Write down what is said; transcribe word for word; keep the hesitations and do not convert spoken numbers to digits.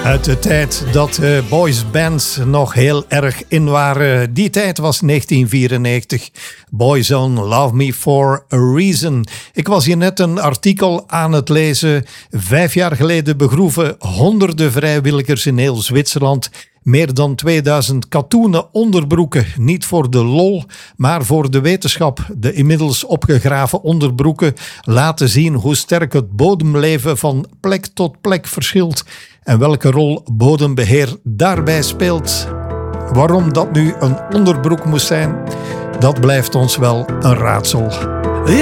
Uit de tijd dat uh, boysbands nog heel erg in waren. Die tijd was negentien vierennegentig. Boyzone, Love Me For A Reason. Ik was hier net een artikel aan het lezen. Vijf jaar geleden begroeven honderden vrijwilligers in heel Zwitserland meer dan tweeduizend katoenen onderbroeken. Niet voor de lol, maar voor de wetenschap. De inmiddels opgegraven onderbroeken laten zien hoe sterk het bodemleven van plek tot plek verschilt en welke rol bodembeheer daarbij speelt. Waarom dat nu een onderbroek moest zijn, dat blijft ons wel een raadsel.